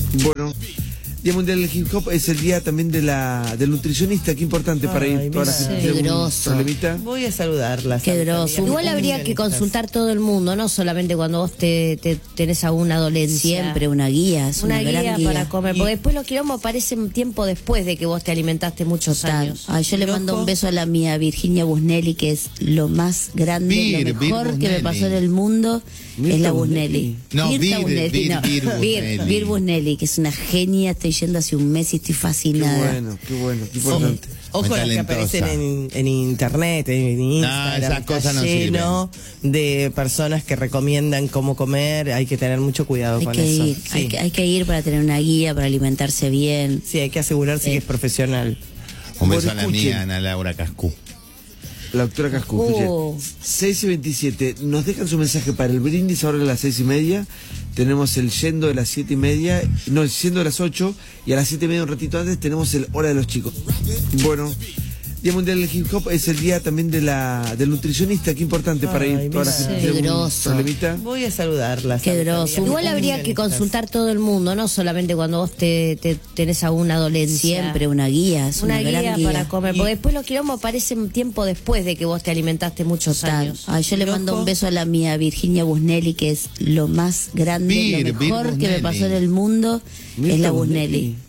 Bueno, Día Mundial del Hip Hop es el día también del nutricionista, qué importante para ir toda la gente que tiene un problemita. Voy a saludarlas. Qué groso. Igual habría que consultar todo el mundo, no solamente cuando vos te tenés alguna dolencia. Siempre una guía, es Una gran guía para comer, porque después los quilombos aparecen tiempo después de que vos te alimentaste muchos años. Ay, yo le mando un beso a la mía Virginia Busnelli, que es lo más grande, lo mejor que me pasó en el mundo. Es la Busnelli. No, Vir Busnelli. Busnelli, que es una genia. Estoy yendo hace un mes y estoy fascinada. Qué bueno, qué importante. Ojo las que aparecen en internet, en Instagram. Esas cosas no lleno de personas que recomiendan cómo comer. Hay que tener mucho cuidado con eso. Ir, Sí. hay que ir para tener una guía, para alimentarse bien. Sí, hay que asegurarse que es profesional. Un beso a Bueno, la escuchen. mía, Ana Laura Cascú. La doctora Cascú, 6:27, nos dejan su mensaje para el brindis ahora a las 6:30. Tenemos el yendo de las 7:30, no, el yendo de las 8, y a las 7:30 un ratito antes tenemos el hora de los chicos. Bueno, Día Mundial del Hip Hop es el día también del nutricionista, qué importante para ir toda la gente que tiene un problemita. Voy a saludarlas. Qué groso. Igual habría que consultar todo el mundo, no solamente cuando vos te tenés alguna dolencia. Siempre una guía, es Una gran guía para comer, porque después los quilombos aparecen tiempo después de que vos te alimentaste muchos años. Ay, yo le mando un beso a la mía Virginia Busnelli, que es lo más grande, lo mejor que me pasó en el mundo. Es la Busnelli.